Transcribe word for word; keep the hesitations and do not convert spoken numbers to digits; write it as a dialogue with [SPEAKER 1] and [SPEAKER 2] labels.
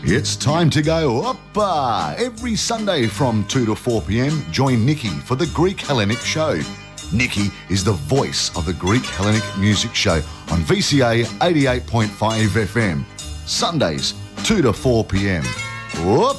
[SPEAKER 1] It's time to go oppa! Every Sunday from two to four p.m, join Nikki for the Greek Hellenic Show. Nikki is the voice of the Greek Hellenic Music Show on V C A eighty-eight point five F M. Sundays, two to four p.m. Whoop!